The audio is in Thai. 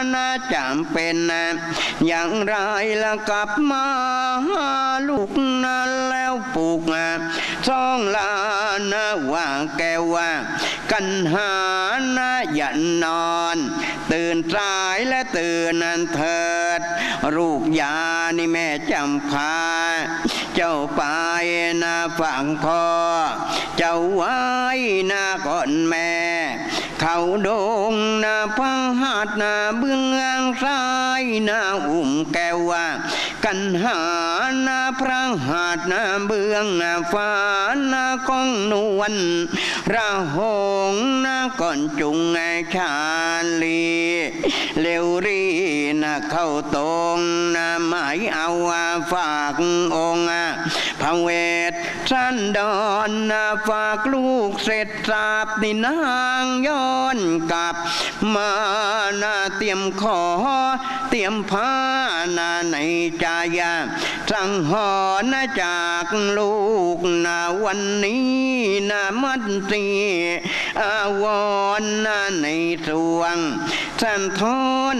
น่าจำเป็นอย่างไรละกลับมาลูกนั้นแล้วปลูกช่องลานะว่าแกว่ากันหานะอย่านอนตื่นสายและตื่นนันเถิดลูกยานี่แม่จำพาเจ้าไปนะฝั่งพ่อเจ้าไว้นะก่อนแม่เขาดงนะพังหัดนะเบื้องซ้ายนะอุ้มแก้วว่ากันหานะพระหัดนะเบื้องนะฟ้านะก้องนวลระหงนะก่อนจุงไงชาลีเร็วรีนะเข้าตรงนะหมายเอาฝากองค์พระเวทสันดรนะฝากลูกเสร็จสาบนี่นางย้อนกลับมานะเตรียมขอเตรียมผ้านะในใจสั่งหอนนะจากลูกนะวันนี้นะมัดสีอาวรนะในสวงสันทอน